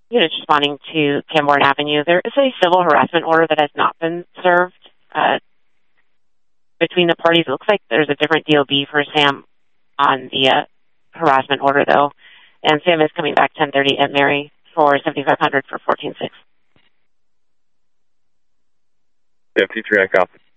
units responding to Camborne Avenue. There is a civil harassment order that has not been served between the parties. It looks like there's a different DOB for Sam on the harassment order, though. And Sam is coming back 10:30 at Mary for 7500 for 14-6. 53, I copy.